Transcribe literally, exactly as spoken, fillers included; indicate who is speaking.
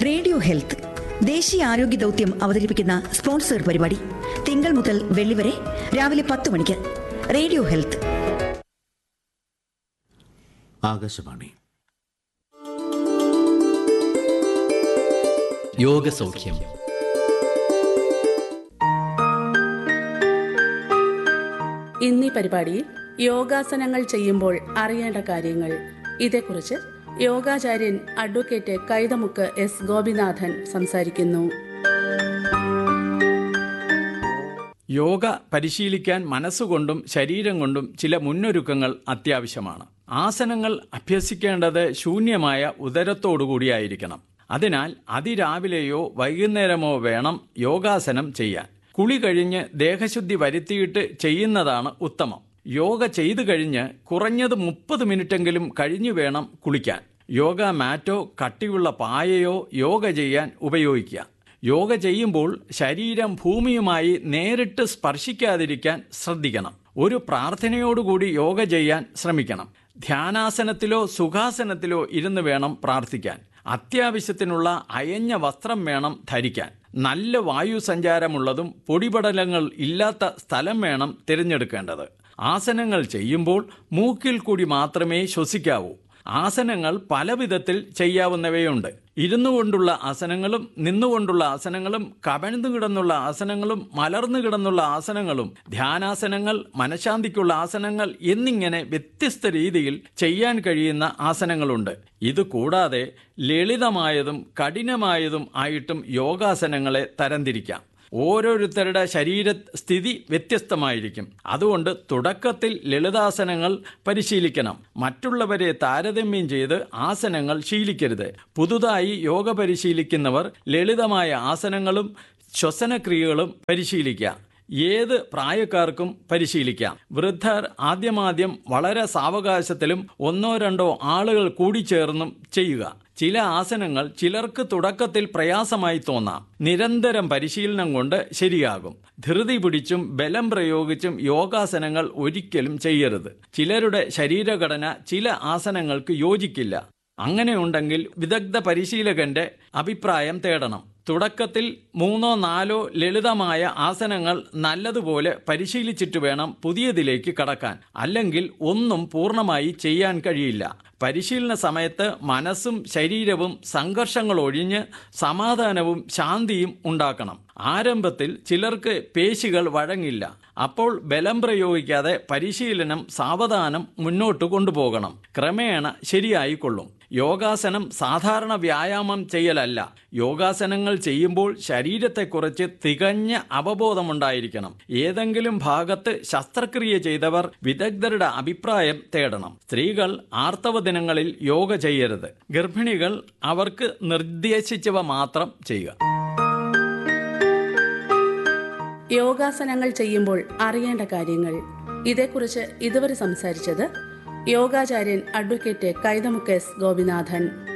Speaker 1: Radio health ദേശീയ ആരോഗ്യ ദൗത്യം അവതരിപ്പിക്കുന്ന സ്പോൺസർ പരിപാടി തിങ്കൾ മുതൽ വെള്ളി വരെ രാവിലെ പത്ത് മണിക്ക്. Radio health.
Speaker 2: ആകാശവാണി.
Speaker 3: യോഗസൗഖ്യം.
Speaker 4: ഇന്നീ പരിപാടിയിൽ യോഗാസനങ്ങൾ ചെയ്യുമ്പോൾ അറിയേണ്ട കാര്യങ്ങൾ, ഇതേക്കുറിച്ച് യോഗാചാര്യൻ അഡ്വക്കേറ്റ് കൈതമുക്ക് എസ് ഗോപിനാഥൻ സംസാരിക്കുന്നു.
Speaker 5: യോഗ പരിശീലിക്കാൻ മനസ്സുകൊണ്ടും ശരീരം കൊണ്ടും ചില മുന്നൊരുക്കങ്ങൾ അത്യാവശ്യമാണ്. ആസനങ്ങൾ അഭ്യസിക്കേണ്ടത് ശൂന്യമായ ഉദരത്തോടുകൂടിയായിരിക്കണം. അതിനാൽ അതിരാവിലെയോ വൈകുന്നേരമോ വേണം യോഗാസനം ചെയ്യാൻ. കുളി കഴിഞ്ഞ് ദേഹശുദ്ധി വരുത്തിയിട്ട് ചെയ്യുന്നതാണ് ഉത്തമം. യോഗ ചെയ്തു കഴിഞ്ഞ് കുറഞ്ഞത് മുപ്പത് മിനിറ്റെങ്കിലും കഴിഞ്ഞു വേണം കുളിക്കാൻ. യോഗ മാറ്റോ കട്ടിയുള്ള പായയോ യോഗ ചെയ്യാൻ ഉപയോഗിക്കുക. യോഗ ചെയ്യുമ്പോൾ ശരീരം ഭൂമിയുമായി നേരിട്ട് സ്പർശിക്കാതിരിക്കാൻ ശ്രദ്ധിക്കണം. ഒരു പ്രാർത്ഥനയോടുകൂടി യോഗ ചെയ്യാൻ ശ്രമിക്കണം. ധ്യാനാസനത്തിലോ സുഖാസനത്തിലോ ഇരുന്ന് വേണം പ്രാർത്ഥിക്കാൻ. അത്യാവശ്യത്തിനുള്ള അയഞ്ഞ വസ്ത്രം വേണം ധരിക്കാൻ. നല്ല വായു സഞ്ചാരമുള്ളതും പൊടിപടലങ്ങൾ ഇല്ലാത്ത സ്ഥലം വേണം തിരഞ്ഞെടുക്കേണ്ടത്. ആസനങ്ങൾ ചെയ്യുമ്പോൾ മൂക്കിൽ കൂടി മാത്രമേ ശ്വസിക്കാവൂ. ആസനങ്ങൾ പല വിധത്തിൽ ചെയ്യാവുന്നവയുണ്ട്. ഇരുന്നു കൊണ്ടുള്ള ആസനങ്ങളും നിന്നുകൊണ്ടുള്ള ആസനങ്ങളും കമഴ്ന്നു കിടന്നുള്ള ആസനങ്ങളും മലർന്നു കിടന്നുള്ള ആസനങ്ങളും ധ്യാനാസനങ്ങൾ, മനഃശാന്തിക്കുള്ള ആസനങ്ങൾ എന്നിങ്ങനെ വ്യത്യസ്ത രീതിയിൽ ചെയ്യാൻ കഴിയുന്ന ആസനങ്ങളുണ്ട്. ഇത് കൂടാതെ ലളിതമായതും കഠിനമായതും ആയിട്ടും യോഗാസനങ്ങളെ തരംതിരിക്കാം. ഓരോരുത്തരുടെ ശരീരസ്ഥിതി വ്യത്യസ്തമായിരിക്കും. അതുകൊണ്ട് തുടക്കത്തിൽ ലളിതാസനങ്ങൾ പരിശീലിക്കണം. മറ്റുള്ളവരെ താരതമ്യം ചെയ്ത് ആസനങ്ങൾ ശീലിക്കരുത്. പുതുതായി യോഗ പരിശീലിക്കുന്നവർ ലളിതമായ ആസനങ്ങളും ശ്വസനക്രിയകളും പരിശീലിക്കാം. ഏത് പ്രായക്കാർക്കും പരിശീലിക്കാം. വൃദ്ധർ ആദ്യമാദ്യം വളരെ സാവകാശത്തിലും ഒന്നോ രണ്ടോ ആളുകൾ കൂടിച്ചേർന്നും ചെയ്യുക. ചില ആസനങ്ങൾ ചിലർക്ക് തുടക്കത്തിൽ പ്രയാസമായി തോന്നാം. നിരന്തരം പരിശീലനം കൊണ്ട് ശരിയാകും. ധൃതി പിടിച്ചും ബലം പ്രയോഗിച്ചും യോഗാസനങ്ങൾ ഒരിക്കലും ചെയ്യരുത്. ചിലരുടെ ശരീരഘടന ചില ആസനങ്ങൾക്ക് യോജിക്കില്ല. അങ്ങനെയുണ്ടെങ്കിൽ വിദഗ്ധ പരിശീലകന്റെ അഭിപ്രായം തേടണം. തുടക്കത്തിൽ മൂന്നോ നാലോ ലളിതമായ ആസനങ്ങൾ നല്ലതുപോലെ പരിശീലിച്ചിട്ട് വേണം പുതിയതിലേക്ക് കടക്കാൻ. അല്ലെങ്കിൽ ഒന്നും പൂർണ്ണമായി ചെയ്യാൻ കഴിയില്ല. പരിശീലന സമയത്ത് മനസ്സും ശരീരവും സംഘർഷങ്ങൾ ഒഴിഞ്ഞ് സമാധാനവും ശാന്തിയും ഉണ്ടാക്കണം. ആരംഭത്തിൽ ചിലർക്ക് പേശികൾ വഴങ്ങില്ല. അപ്പോൾ ബലം പ്രയോഗിക്കാതെ പരിശീലനം സാവധാനം മുന്നോട്ട് കൊണ്ടുപോകണം. ക്രമേണ ശരിയായിക്കൊള്ളും. യോഗാസനം സാധാരണ വ്യായാമം ചെയ്യലല്ല. യോഗാസനങ്ങൾ ചെയ്യുമ്പോൾ ശരീരത്തെക്കുറിച്ച് തികഞ്ഞ അവബോധമുണ്ടായിരിക്കണം. ഏതെങ്കിലും ഭാഗത്ത് ശസ്ത്രക്രിയ ചെയ്തവർ വിദഗ്ധരുടെ അഭിപ്രായം തേടണം. സ്ത്രീകൾ ആർത്തവ ദിനങ്ങളിൽ യോഗ ചെയ്യരുത്. ഗർഭിണികൾ അവർക്ക് നിർദ്ദേശിച്ചവ മാത്രം ചെയ്യുക.
Speaker 4: യോഗാസനങ്ങൾ ചെയ്യുമ്പോൾ അറിയേണ്ട കാര്യങ്ങൾ, ഇതേക്കുറിച്ച് ഇതുവരെ സംസാരിച്ചത് യോഗാചാര്യൻ അഡ്വക്കേറ്റ് കൈതമുക്ക് എസ് ഗോപിനാഥൻ.